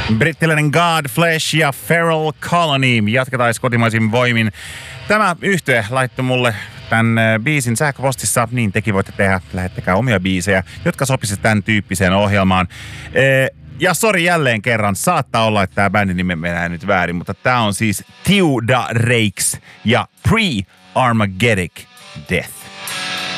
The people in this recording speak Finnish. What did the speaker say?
Brittiläinen Godflesh ja Feral Colony. Jatketaan kotimaisin voimin. Tämä yhtye laittoi mulle tämän biisin sähköpostissa. Niin tekin voitte tehdä. Lähettäkää omia biisejä, jotka sopisivat tämän tyyppiseen ohjelmaan. Ja sori jälleen kerran. Saattaa olla, että tämä bändin nimi menee nyt väärin. Mutta tämä on siis Theodorakes ja Pre-Armageddon Death.